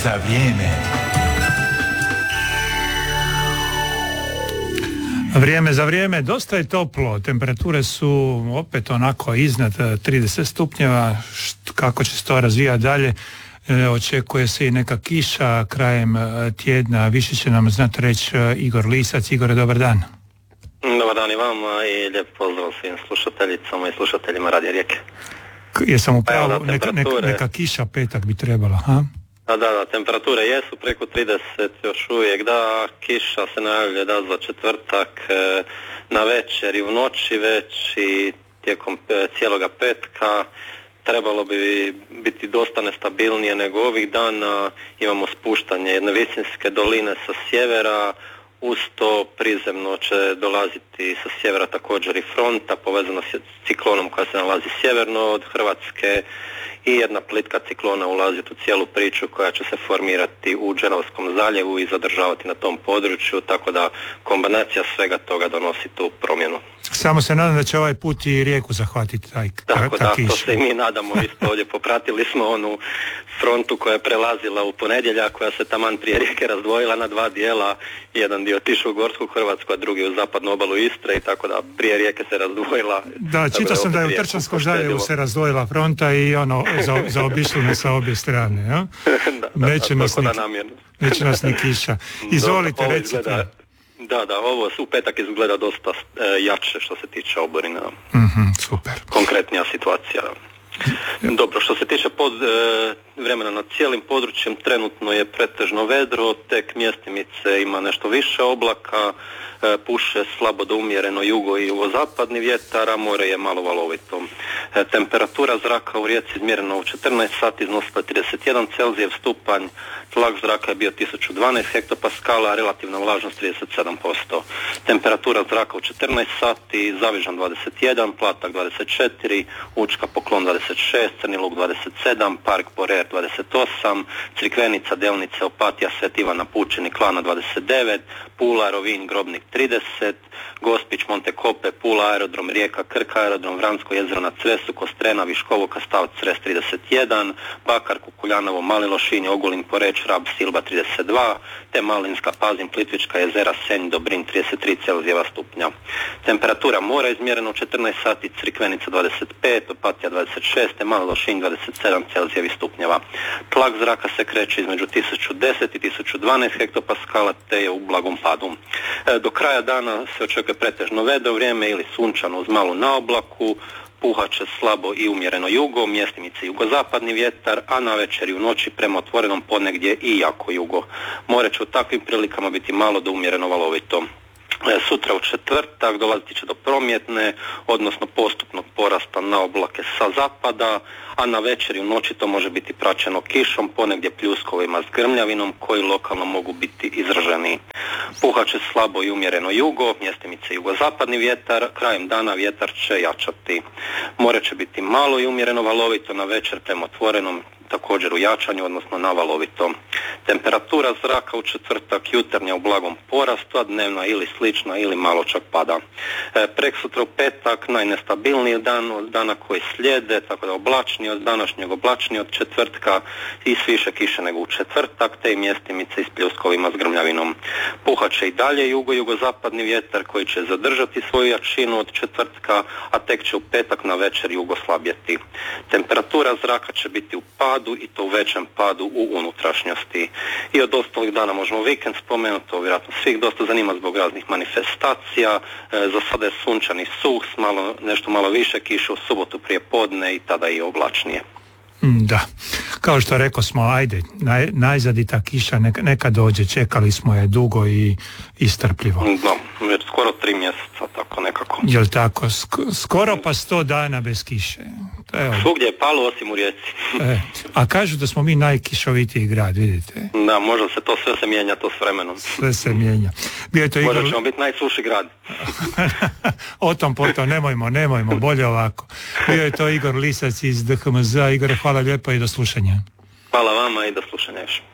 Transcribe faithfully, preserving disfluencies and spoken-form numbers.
za vrijeme. Vrijeme za vrijeme, dosta je toplo, temperature su opet onako iznad trideset stupnjeva, št, kako će se to razvijati dalje, e, očekuje se i neka kiša krajem tjedna, više će nam znati reći Igor Lisac. Igore, dobar dan. Dobar dan i vama i lijep pozdrav svim slušateljicama i slušateljima Radija Rijeke. K- jesam u pravu, neka, neka, neka kiša petak bi trebala, ha? Da, da, da, temperature jesu preko trideset još uvijek, da, kiša se najavljuje da za četvrtak e, na večer i u noći već i tijekom e, cijeloga petka. Trebalo bi biti dosta nestabilnije nego ovih dana, imamo spuštanje jedne visinske doline sa sjevera, uz to prizemno će dolaziti sa sjevera također i fronta povezana s ciklonom koja se nalazi sjeverno od Hrvatske i jedna plitka ciklona ulazi u cijelu priču koja će se formirati u Dženovskom zaljevu i zadržavati na tom području, tako da kombinacija svega toga donosi tu promjenu. Samo se nadam da će ovaj put i Rijeku zahvatiti taj ta, Tako ta da, kiša. to se i mi nadamo isto ovdje. Popratili smo onu frontu koja je prelazila u ponedjeljak, koja se taman prije Rijeke razdvojila na dva dijela. Jedan dio otišao u Gorsku Hrvatsku, a drugi u zapadnu obalu Istre, i tako da prije Rijeke se razdvojila. Da, čitao sam da je u Trčanskom zaljevu se razdvojila fronta i ono, za, zaobišli me sa obje strane. Ja? da, da, neće, da, nas ni, neće nas ni kiša. Izvolite, Dobro, recite. Izgleda, da, da, ovo u petak izgleda dosta e, jače što se tiče oborina. Mm-hmm, super. Konkretnija situacija. Dobro, što se tiče pod, e, vremena nad cijelim područjem, trenutno je pretežno vedro, tek mjestimice ima nešto više oblaka, e, puše slabo do umjereno jugo i jugozapadni vjetar, a more je malo valovito. E, temperatura zraka u Rijeci izmjerena u četrnaest sati iznosila trideset jedan Celzijev stupanj, tlak zraka je bio tisuću dvanaest hektopaskala, a relativna vlažnost trideset sedam posto. Temperatura zraka u četrnaest sati, Zavižan dvadeset jedan, Platak dvadeset četiri, Učka Poklon dvadeset šest, Crni Lug dvadeset sedam, Park Borer dvadeset osam, Crikvenica, Delnice, Opatija, Svet Ivana Pučini, Klana dvadeset devet, Pula, Rovinj, Grobnik trideset, Gospić, Montekope, Pula, Aerodrom Rijeka, Krk, Aerodrom Vransko jezero na Cresu, Kostrena, Viškovo, Kastav, Cres trideset jedan, Bakar, Kukuljanovo, Mali Lošinj, Ogulin, Poreć, Rab, Silba trideset dva, te Malinska, Pazin, Plitvička jezera, Senj, Dobrinj trideset tri Celzijeva stupnja. Temperatura mora izmjerena u četrnaest sati, Crikvenica dvadeset pet, Opatija dvadeset šest, te Mali Lošinj dvadeset sedam Celzijevi stupnjeva. Tlak zraka se kreće između tisuću deset i tisuću dvanaest hektopaskala, te je u blagom padu. E, do kraja dana se očekuje pretežno vedro vrijeme ili sunčano uz malu naoblaku, puhaće slabo i umjereno jugo, mjestimice jugozapadni vjetar, a na večer i u noći prema otvorenom ponegdje i jako jugo. More će u takvim prilikama biti malo do umjereno valovito. Sutra u četvrtak dolaziti će do promjetne, odnosno postupnog porasta na oblake sa zapada, a na večer i u noći to može biti praćeno kišom, ponegdje pljuskovima s grmljavinom koji lokalno mogu biti izraženi. Puhat će slabo i umjereno jugo, mjestimice jugozapadni vjetar, krajem dana vjetar će jačati. More će biti malo i umjereno valovito, na večer prema otvorenom također u jačanju, odnosno na valovito. Temperatura zraka u četvrtak jutarnja u blagom porastu, a dnevna ili slična ili malo čak pada. E, preksutra u petak najnestabilniji dan od dana koji slijede, tako da oblačni od današnjeg, oblačni od četvrtka i s više kiše nego u četvrtak, te i mjestimice i s pljuskovima s grmljavinom. Puhat će i dalje jugo-jugozapadni vjetar koji će zadržati svoju jačinu od četvrtka, a tek će u petak na večer jugo slabjeti. Temperatura zraka će biti u padu i to u većem padu u unutrašnjosti. I od ostalih dana možemo vikend spomenuti, to vjerojatno svih dosta zanima zbog raznih manifestacija. E, za sada je sunčani suh, s malo, nešto malo više kiše u subotu prije podne i tada i oblačnije. Da, kao što rekao smo, ajde, naj, najzad i ta kiša neka, neka dođe, čekali smo je dugo i istrpljivo. Da, već skoro tri mjeseca, tako nekako. Jel tako, Sk- skoro pa sto dana bez kiše. Evo. Svugdje je palo osim u Rijeci. E, a kažu da smo mi najkišovitiji grad, vidite. Da, možda se to sve se mijenja, to s vremenom. Sve se mijenja. Bio je to Igor... Možda ćemo biti najsuši grad. O tom potom, nemojmo, nemojmo, bolje ovako. Bio je to Igor Lisac iz D H M Z. Igor, hvala lijepo i do slušanja. Hvala vama i do slušanja još.